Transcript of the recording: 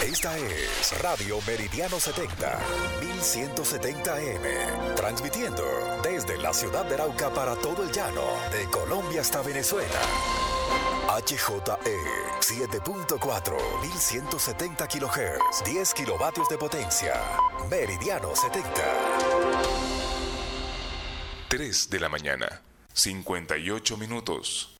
Esta es Radio Meridiano 70, 1170M, transmitiendo desde la ciudad de Arauca para todo el llano, de Colombia hasta Venezuela. HJE 7.4, 1170 kHz, 10 kilovatios de potencia. Meridiano 70. 3 de la mañana, 58 minutos.